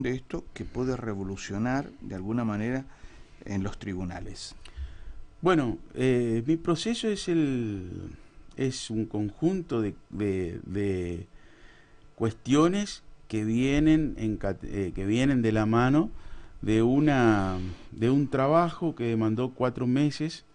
de esto que puede revolucionar de alguna manera en los tribunales? Bueno, mi proceso es un conjunto de cuestiones que vienen que vienen de la mano de un trabajo que demandó 4 meses